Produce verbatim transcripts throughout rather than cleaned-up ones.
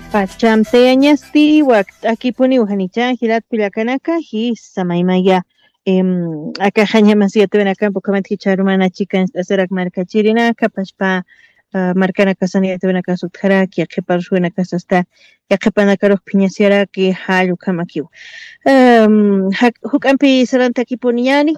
Pachamteañasti wak't'akipuni uhanicha hirat pillakanaka hi samaymaya em akajaña masiyatawanaka pukamanta hicharumana chikan asarak markachirinaka pashpa uh, markanaka saniyatawanaka sutjaraki yaqiparushwanaka hasta yaqipanakaruq phiñasiyaraki hallu kamakiwan um, hukanpi sarantakipuni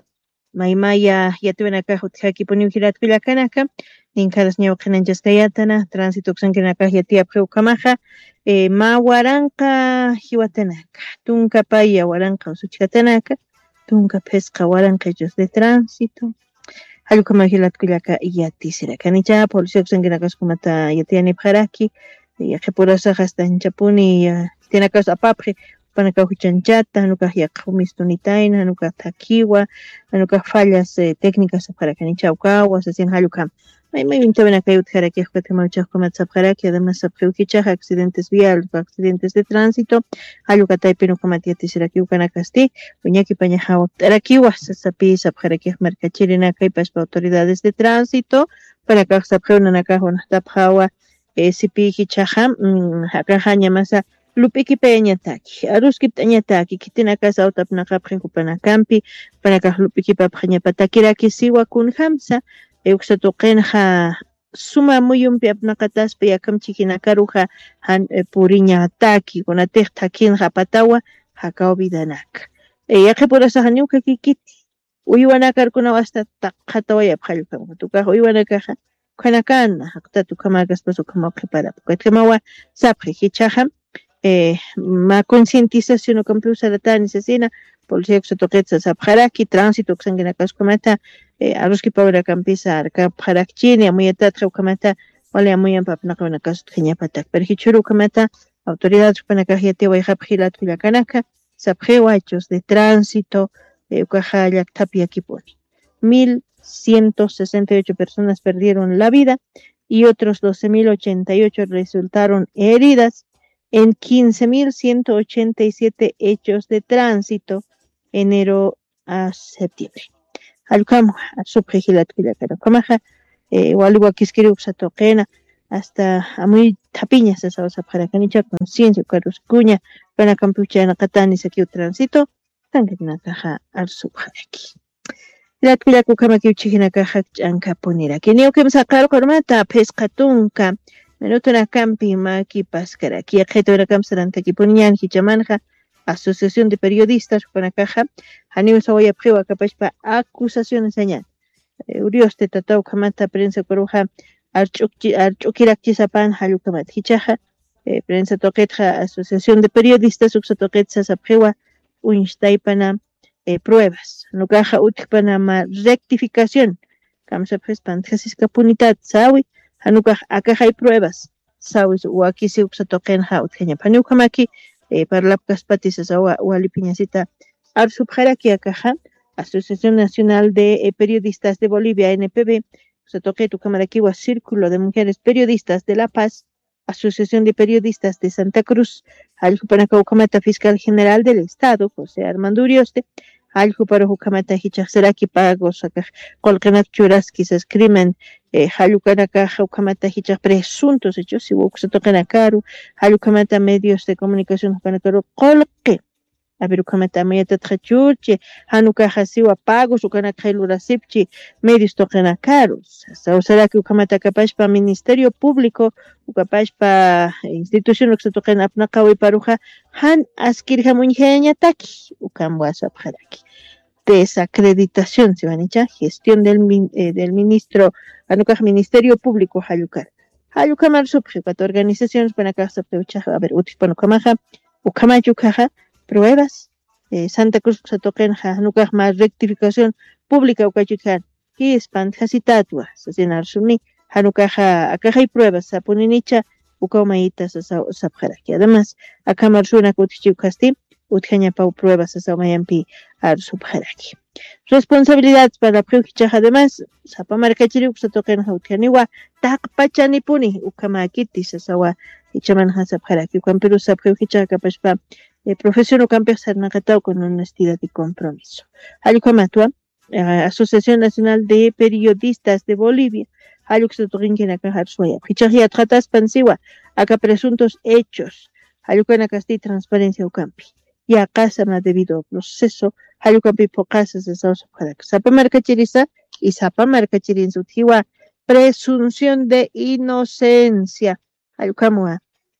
maymaya yatawanaka hutqakipuni hirat pillakanaka ninkaras ñawqinanchaskayatana tránsito sankinaka yatiyapqa ukamaqa e mawaranqa hiwatanaka tunkapaya waranqa usuchkatanaka tunka pisqa waranqa ellos de tránsito allukama hilatkuyaka yatisiraqanicha policía sankinaka sumata yatiyanipaqaraki yaqipurasaq hasta hinchapuni tinakas apapqi panaka huchanchata hanuka yaqhumistunitayna hanuka takiwa hanuka fallas eh, técnicas apaqaraqanicha ukawas así hallukama May may vintabanaka yutjaraki hukatkamawchaqkumata sapjaraki además sapjiukichaqa accidentes viales accidentes de tránsito hallukataypi nuqamata yatisiraki ukanakasti uñakipaña hawapt'arakiwa sasapi sapjaraki markachirinaka pashpa autoridades de tránsito para kaq sapjiunanaka hunaqtapa hawa eh, sipikichaqa hakaqa ñamasa lupikipañataki aruskiptañataki kitinaka sautapnaqapqi hupanakampi para kaq lupikipapqa ñapatakiraki siwakun hamsa Euxatoqenja suma muyumpi apnaqataspa yakamchikinakaruja han e, puriña ataki kunatiq takinja patawa haka olvidanaka e yaqipurasaq ñuka kikiti uywanakarkuna hasta taqhatawaya phallukan tuqa uywanakaja kanakana haqtatu kamagas paso kamaqi para kamawa sapri hichaja eh ma concientización kampi usaratani sasina policía Euxatoqetsa sapjaraki tránsito sankinakaskumata Eh, aruski pawra kampisa arka pharakchini amuyatatra ukamata wala amuyan papnaqa wanakasu khiñapatak pero hichuru ukamata autoridades upanaka yatiwa yaqaphilat kullakanaka sapjewa hechos de tránsito eh, ukaja llaqtapi yakipuni mil ciento sesenta y ocho personas perdieron la vida y otros doce mil ochenta y ocho resultaron heridas en quince mil ciento ochenta y siete hechos de tránsito enero a septiembre Alcamo, subregilat Villacaro, Comaja, eh, Walua Quisquiri Uxatoquena, hasta a muy tapiñas esa osa para canicha conciencia, Carlos Cuña, para Campuchana Catanis aquí tránsito, Tangan caja al subjaraki. La Villacu Camaki China Caja Chanca Ponira, que neo que me sacar cormata, pescatunca, menotona campi, maki, pascaraki, ajeto de la camsarante que ponían, Hichamanja, Asociación de Periodistas para caja Haniu Sawaya Priwa Kapashpa acusaciones señal Urioste Tatau Kamata prensa Coruja Archuki Archukirakchi Sapan Halukamat Hichaja prensa Toquetja Asociación de Periodistas Uxatoquetza Sapriwa Unstaipana pruebas no caja Utkpana ma rectificación Kamsa Prespan Tesis Kapunidad Sawi Hanuka Akaja hay pruebas Sawi Wakisi Uxatoquenja Utkenya Panukamaki Eh, para la Caspatis Asawa Wali Piñacita Arsubjaraki Akaja, Asociación Nacional de eh, Periodistas de Bolivia, N P B, Satoquetu Camaraquiwa, Círculo de Mujeres Periodistas de La Paz, Asociación de Periodistas de Santa Cruz, Aljupanaka Ucamata Fiscal General del Estado, José Armando Urioste, Aljuparo Ucamata Hichakseraki Pagos, Colcanat Churaski, se escriben Halukanaka Ucamata Hichak presuntos hechos, si Uxatocanakaru, Halukamata Medios de Comunicación Ucanakaru, Colque, Abirukamata Mayata Trachurche, Hanuka Hasiwa Pagos, Ucanakailura Sipchi, Medios Tocanakaros, Sausaraki Ucamata Capashpa Ministerio Público, Ucapashpa Institución Uxatocan Apnakawi Paruja, Han Askirja Munjeña Taki, Ucambuasa Paraki. Desacreditación, se van a echar, gestión del, eh, del ministro, Anukaj Ministerio Público, Hayukar. Hayukamar subjepato organizaciones para casa a ver, utis panukamaja, Ukamayukaja, pruebas, eh, Santa Cruz Satokenja, Anukaj más rectificación pública, Ukayukan, y espantajasitatua, Sasenar Suni, Hanukaja, acá hay pruebas, Sapuninicha, Ukamaitas, Sapjaraki. Además, Akamar Suna Kutichukasti, Utjaña Pau pruebas a Samayampi al subjaraki. Responsabilidades para la Preujichaja además, Sapamarcachiri, Uxatoken Hautjaniwa, Takpachanipuni, Ukamakiti, Sasawa, Ichamanha Sabjaraki, Ukamperu Sapreujichaja Capaspa, profesión Ukamper Sarnacatao con honestidad y compromiso. Alucamatua, Asociación Nacional de Periodistas de Bolivia, Halluxa tuqinkin aka harsuaya. Hichaqya tratas pansiwa aka presuntos hechos. Hallucana casti transparencia ucampi. Ya casa ma debido al proceso. Hallucampi pocasas de sausa para que sapa marcachiriza y sapa marcachirin sutiwa presunción de inocencia. Hallucamua.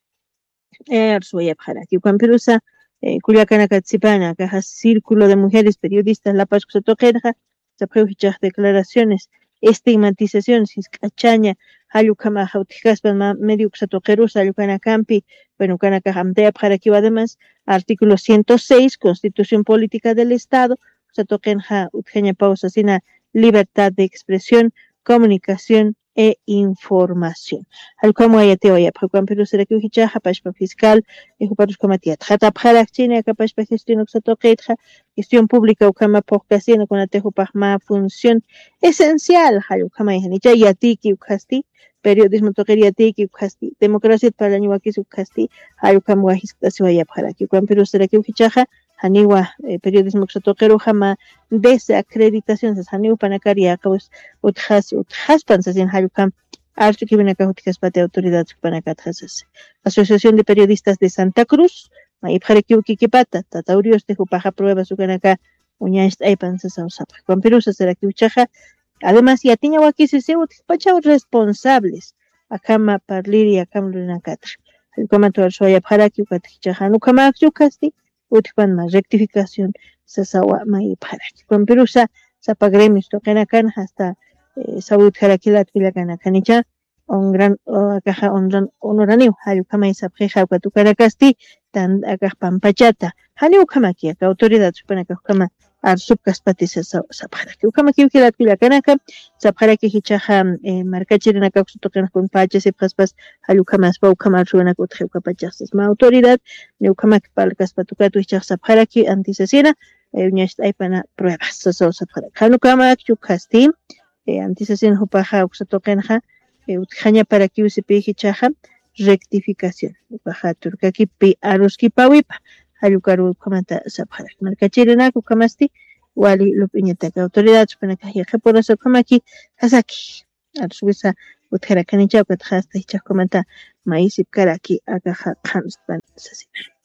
Arsuaya para que ucampirusa. Culiacana Catzipana, caja Círculo de Mujeres Periodistas La Paz Toquerja, se prejuicia declaraciones, estigmatización, ciscachaña, Hayukama Jautijaspan, medio Xatoquerusa, Hayukana Campi, bueno, Canaka Hamdea para que además, artículo ciento seis, Constitución Política del Estado, Xatoquenja, Utgeña Pausa, Sina, libertad de expresión, comunicación e información. Al como hay te oye, pero cuando pero será que ujicha japashpa fiscal, y juparus comatiat. Jata para china capashpa gestión oxatoquetra, gestión pública o cama por casino con atejo pagma función esencial. Halu kama hanicha yatiki ukasti, periodismo toquería tiki ukasti, democracia para el ñuaki ukasti, halu kama wajista se vaya para que cuando pero será que ujicha Haniwa eh, periodismo xatoquero jama desacreditación se haniwa panacaria caus utjas utjas pansas en halukam archu que viene acá utjas pate autoridad panacatjas Asociación de Periodistas de Santa Cruz mai pare que ukikipata tataurios de jupaja pruebas su canacá uñaist ay pansas ausapa con perusa será que uchaja además ya tiña waki se se utpacha responsables akama parlir y akam lunakatra el comando soya para que ukatchaja no kama akchukasti Utpan más rectificación sasawa mai para con perusa sapa gremios toquen acá hasta saúd jaraquilat pilacana canicha un gran caja honran honoranio hayu kama isa preja ka tu caracasti tan acá pampachata hayu kama ki acá autoridad supone que kama ar subcaspati sapara que kama ki kilat pilacana ka sapara que hichaja marcachirina ka toquen con paches y paspas hayu kama spau kama ruana ko treu kapachas ma autoridad ne kama que palcas patuka tu hichaj sapara que antisesina uñast ay pana pruebas so sapara kanu kama chukasti antisesina hupaja uxatoqenja utjaña para que use peji chaja rectificación baja turcaki pi aruski pawipa hayukaru comenta sapara marcachirina ku kamasti wali lopiñeta autoridad supone que ya por eso como aquí hasaki arsuisa utjara kanicha que hasta hicha comenta maíz karaki agaja khanspan sasina